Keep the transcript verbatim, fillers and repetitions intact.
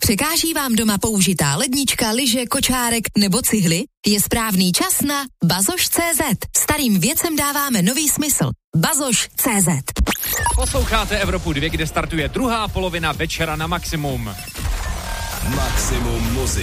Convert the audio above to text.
Překáží vám doma použitá lednička, lyže, kočárek nebo cihly? Je správný čas na bazoš tečka cé zet. Starým věcem dáváme nový smysl. bazoš tečka cé zet. Posloucháte Evropu dva, kde startuje druhá polovina večera na maximum. Maximum muziky.